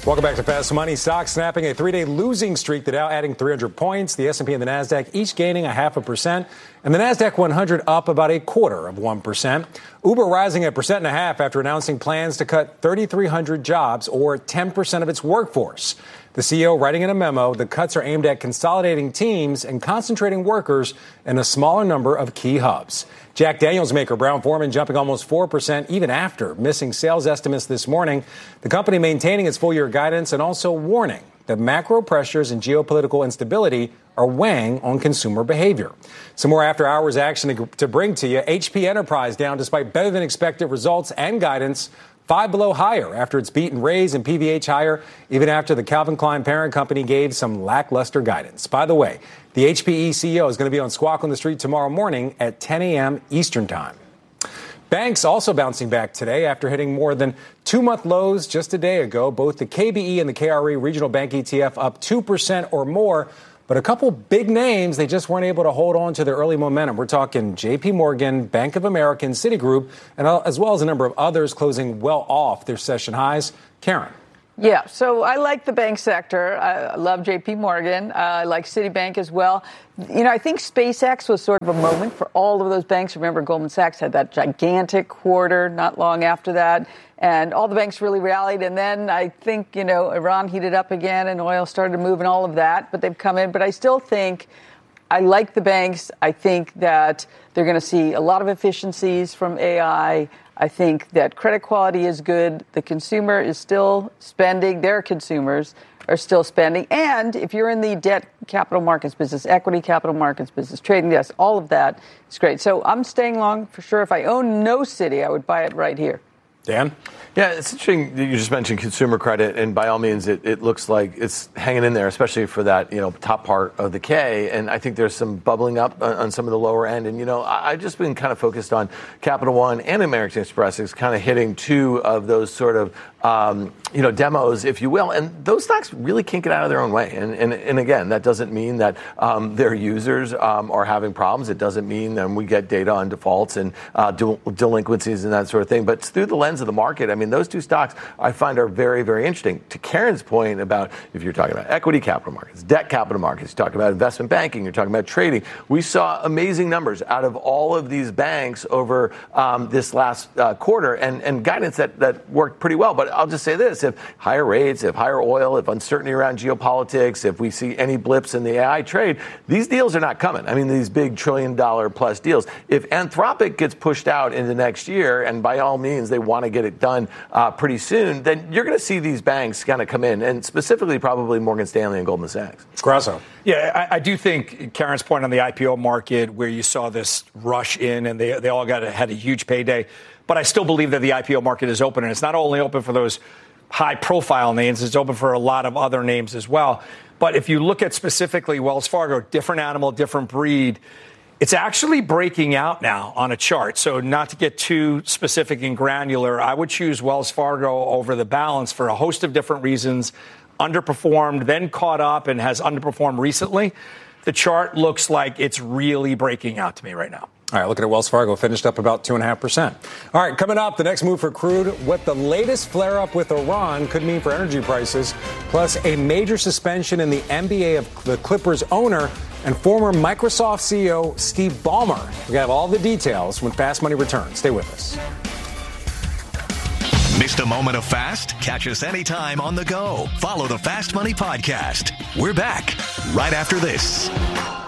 Welcome back to Fast Money. Stocks snapping a 3-day losing streak. The Dow adding 300 points. The S&P and the Nasdaq each gaining 0.5%. And the Nasdaq 100 up about 0.25%. Uber rising 1.5% after announcing plans to cut 3,300 jobs, or 10% of its workforce. The CEO writing in a memo, the cuts are aimed at consolidating teams and concentrating workers in a smaller number of key hubs. Jack Daniels maker Brown-Forman jumping almost 4% even after missing sales estimates this morning. The company maintaining its full-year guidance and also warning that macro pressures and geopolitical instability are weighing on consumer behavior. Some more after-hours action to bring to you. HP Enterprise down despite better-than-expected results and guidance. Five Below higher after its beat and raise, and PVH higher even after the Calvin Klein parent company gave some lackluster guidance. By the way, the HPE CEO is going to be on Squawk on the Street tomorrow morning at 10 a.m. Eastern Time. Banks also bouncing back today after hitting more than 2-month lows just a day ago. Both the KBE and the KRE regional bank ETF up 2% or more. But a couple big names, they just weren't able to hold on to their early momentum. We're talking J.P. Morgan, Bank of America, and Citigroup, and as well as a number of others closing well off their session highs. Karen. Yeah, so I like the bank sector. I love J.P. Morgan. I like Citibank as well. You know, I think SpaceX was sort of a moment for all of those banks. Remember, Goldman Sachs had that gigantic quarter not long after that. And all the banks really rallied. And then I think, you know, Iran heated up again and oil started to move and all of that. But they've come in. But I still think I like the banks. I think that they're going to see a lot of efficiencies from AI. I think that credit quality is good. The consumer is still spending. Their consumers are still spending. And if you're in the debt capital markets business, equity capital markets business, trading desks, all of that is great. So I'm staying long for sure. If I own no Citi, I would buy it right here. Dan? Yeah, it's interesting that you just mentioned consumer credit, and by all means, it looks like it's hanging in there, especially for that, you know, top part of the K. And I think there's some bubbling up on some of the lower end. And, you know, I've just been kind of focused on Capital One and American Express is kind of hitting two of those sort of, you know, demos, if you will. And those stocks really can't get out of their own way. And again, that doesn't mean that their users are having problems. It doesn't mean that we get data on defaults and delinquencies and that sort of thing. But it's through the lens of the market. I mean, those two stocks I find are very, very interesting. To Karen's point about if you're talking about equity capital markets, debt capital markets, you're talking about investment banking, you're talking about trading, we saw amazing numbers out of all of these banks over this last quarter and guidance that worked pretty well. But I'll just say this, if higher rates, if higher oil, if uncertainty around geopolitics, if we see any blips in the AI trade, these deals are not coming. I mean, these big $1 trillion plus deals. If Anthropic gets pushed out into next year, and by all means they want to get it done pretty soon, then you're going to see these banks kind of come in, and specifically probably Morgan Stanley and Goldman Sachs. Grasso. Yeah, I do think Karen's point on the IPO market, where you saw this rush in and they all had a huge payday. But I still believe that the IPO market is open, and it's not only open for those high-profile names, it's open for a lot of other names as well. But if you look at specifically Wells Fargo, different animal, different breed, it's actually breaking out now on a chart. So not to get too specific and granular, I would choose Wells Fargo over the balance for a host of different reasons. Underperformed, then caught up, and has underperformed recently. The chart looks like it's really breaking out to me right now. All right, looking at Wells Fargo, finished up about 2.5%. All right, coming up, the next move for crude, what the latest flare-up with Iran could mean for energy prices, plus a major suspension in the NBA of the Clippers owner and former Microsoft CEO Steve Ballmer. We're going to have all the details when Fast Money returns. Stay with us. Missed a moment of Fast? Catch us anytime on the go. Follow the Fast Money Podcast. We're back right after this.